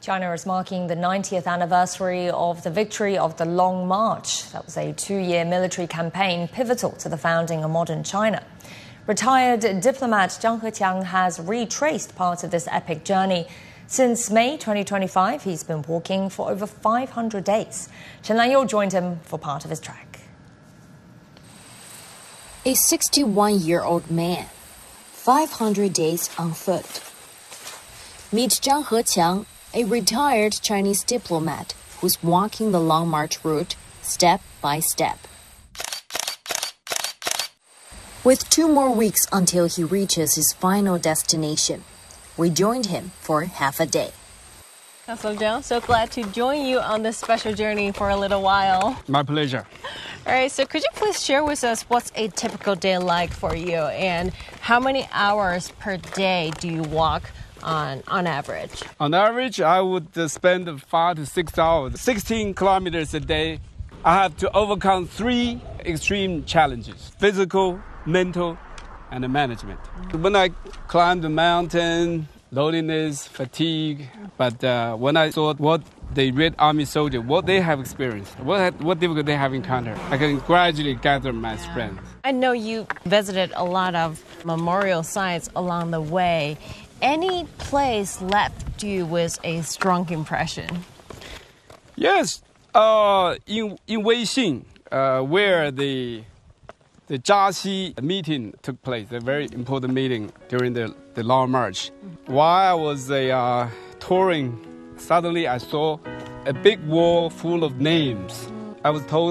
China is marking the 90th anniversary of the victory of the Long March. That was a 2-year military campaign pivotal to the founding of modern China. Retired diplomat Zhang Heqiang has retraced part of this epic journey. Since May 2025, he's been walking for over 500 days. Chen Lanyou joined him for part of his trek. A 61-year-old man, 500 days on foot. Meet Zhang Heqiang, a retired Chinese diplomat who's walking the Long March route step by step. With 2 more weeks until he reaches his final destination, we joined him for half a day. Councillor Zhang, so glad to join you on this special journey for a little while. My pleasure. All right, so could you please share with us what's a typical day like for you and how many hours per day do you walk on average? On average, I would spend 5 to 6 hours, 16 kilometers a day. I have to overcome 3 extreme challenges: physical, mental, and the management. When I climb the mountain, loneliness, fatigue, but when I saw what the Red Army soldiers, what they have experienced, what difficulty they have encountered, I can gradually gather my strength. I know you visited a lot of memorial sites along the way. Any place left you with a strong impression? Yes, in Weixin, where the Zhaxi meeting took place, a very important meeting during the Long March. While I was touring, suddenly I saw a big wall full of names. I was told